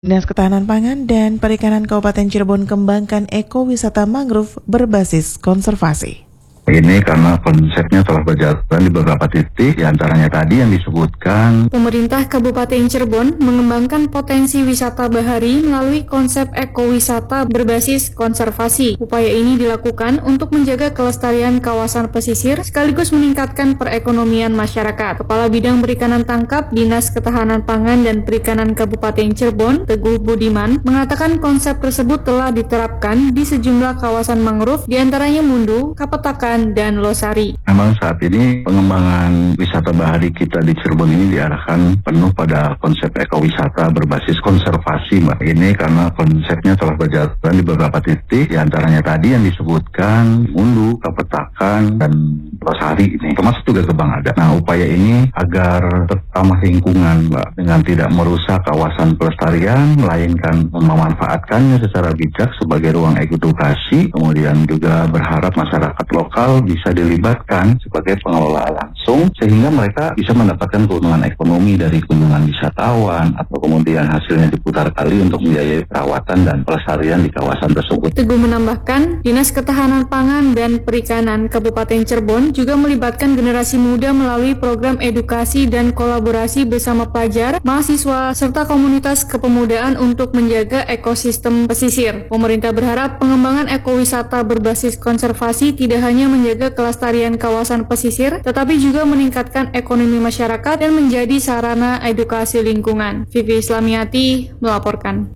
Dinas Ketahanan Pangan dan Perikanan Kabupaten Cirebon kembangkan ekowisata mangrove berbasis konservasi. Ini karena konsepnya telah berjalan di beberapa titik, diantaranya tadi yang disebutkan. Pemerintah Kabupaten Cirebon mengembangkan potensi wisata bahari melalui konsep ekowisata berbasis konservasi. Upaya ini dilakukan untuk menjaga kelestarian kawasan pesisir sekaligus meningkatkan perekonomian masyarakat. Kepala Bidang Perikanan Tangkap Dinas Ketahanan Pangan dan Perikanan Kabupaten Cirebon, Teguh Budiman, mengatakan konsep tersebut telah diterapkan di sejumlah kawasan mangrove, diantaranya Mundu, Kapetakan, dan Losari. Memang saat ini pengembangan wisata bahari kita di Cirebon ini diarahkan penuh pada konsep ekowisata berbasis konservasi, Mbak. Ini karena konsepnya telah berjalan di beberapa titik, diantaranya tadi yang disebutkan Mundu, Kapetakan, dan Losari ini, termasuk juga Gebang ada. Nah, upaya ini agar ramah lingkungan, Mbak, dengan tidak merusak kawasan pelestarian, melainkan memanfaatkannya secara bijak sebagai ruang edukasi, kemudian juga berharap masyarakat lokal bisa dilibatkan sebagai pengelola langsung sehingga mereka bisa mendapatkan keuntungan ekonomi dari kunjungan wisatawan atau kemudian hasilnya diputar kali untuk membiayai perawatan dan pelestarian di kawasan tersebut. Teguh menambahkan, Dinas Ketahanan Pangan dan Perikanan Kabupaten Cirebon juga melibatkan generasi muda melalui program edukasi dan kolaborasi bersama pelajar, mahasiswa, serta komunitas kepemudaan untuk menjaga ekosistem pesisir. Pemerintah berharap pengembangan ekowisata berbasis konservasi tidak hanya menjaga kelestarian kawasan pesisir, tetapi juga meningkatkan ekonomi masyarakat dan menjadi sarana edukasi lingkungan. Vivi Islamiati melaporkan.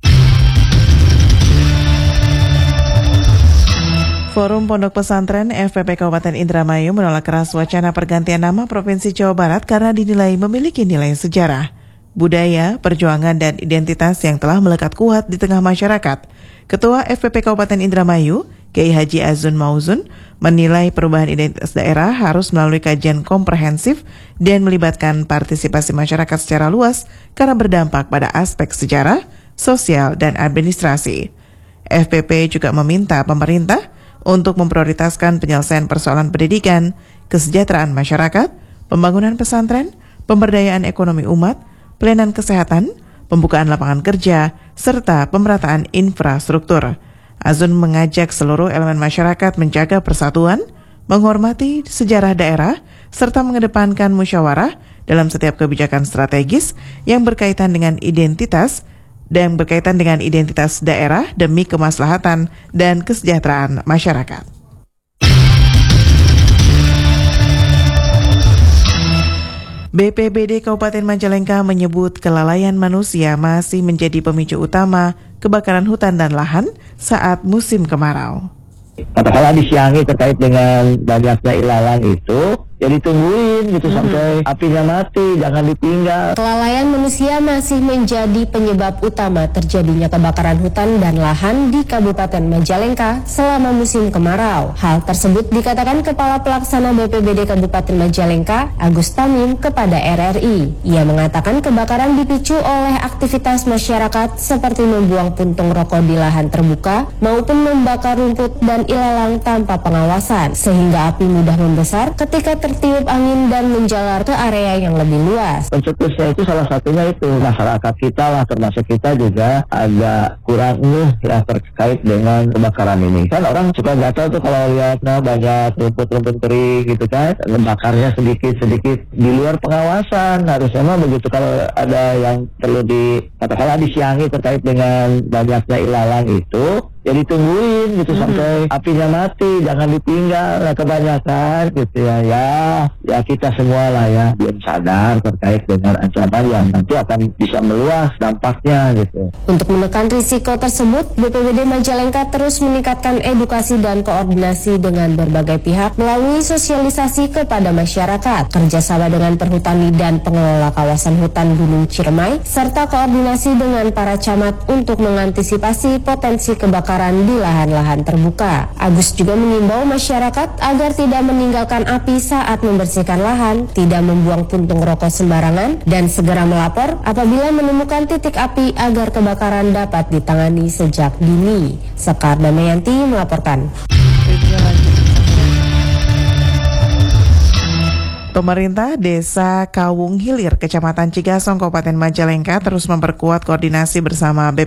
Forum Pondok Pesantren FPP Kabupaten Indramayu menolak keras wacana pergantian nama Provinsi Jawa Barat karena dinilai memiliki nilai sejarah, budaya, perjuangan, dan identitas yang telah melekat kuat di tengah masyarakat. Ketua FPP Kabupaten Indramayu, Kiai Haji Azun Mauzun, menilai perubahan identitas daerah harus melalui kajian komprehensif dan melibatkan partisipasi masyarakat secara luas karena berdampak pada aspek sejarah, sosial, dan administrasi. FPP juga meminta pemerintah untuk memprioritaskan penyelesaian persoalan pendidikan, kesejahteraan masyarakat, pembangunan pesantren, pemberdayaan ekonomi umat, pelayanan kesehatan, pembukaan lapangan kerja, serta pemerataan infrastruktur. Azun mengajak seluruh elemen masyarakat menjaga persatuan, menghormati sejarah daerah, serta mengedepankan musyawarah dalam setiap kebijakan strategis yang berkaitan dengan identitas daerah demi kemaslahatan dan kesejahteraan masyarakat. BPBD Kabupaten Majalengka menyebut kelalaian manusia masih menjadi pemicu utama kebakaran hutan dan lahan saat musim kemarau. Katakanlah disiangi terkait dengan banyaknya ilalang itu, ya ditungguin gitu sampai apinya mati, jangan ditinggal. Kelalaian manusia masih menjadi penyebab utama terjadinya kebakaran hutan dan lahan di Kabupaten Majalengka selama musim kemarau. Hal tersebut dikatakan Kepala Pelaksana BPBD Kabupaten Majalengka, Agus Tamim, kepada RRI. Ia mengatakan kebakaran dipicu oleh aktivitas masyarakat seperti membuang puntung rokok di lahan terbuka maupun membakar rumput dan ilalang tanpa pengawasan, sehingga api mudah membesar ketika tertiup angin dan menjalar ke area yang lebih luas. Pencetusnya itu salah satunya itu masyarakat kita lah, termasuk kita juga agak kurang ya terkait dengan kebakaran ini. Kan orang suka gatal tuh kalau lihat banyak rumput-rumput kering gitu kan, bakarnya sedikit-sedikit di luar pengawasan. Harusnya mah begitu kalau ada yang perlu katakanlah disiangi terkait dengan banyaknya ilalang itu, ya ditungguin gitu sampai apinya mati, jangan ditinggal. Nah, kebanyakan gitu ya kita semua lah ya belum sadar terkait dengan ancaman yang nanti akan bisa meluas dampaknya gitu. Untuk menekan risiko tersebut, BPBD Majalengka terus meningkatkan edukasi dan koordinasi dengan berbagai pihak melalui sosialisasi kepada masyarakat, kerjasama dengan perhutani dan pengelola kawasan hutan Gunung Ciremai, serta koordinasi dengan para camat untuk mengantisipasi potensi kebakaran di lahan-lahan terbuka. Agus juga mengimbau masyarakat agar tidak meninggalkan api saat membersihkan lahan, tidak membuang puntung rokok sembarangan, dan segera melapor apabila menemukan titik api agar kebakaran dapat ditangani sejak dini. Sekar Damayanti melaporkan. Pemerintah Desa Kawung Hilir, Kecamatan Cigasong, Kabupaten Majalengka terus memperkuat koordinasi bersama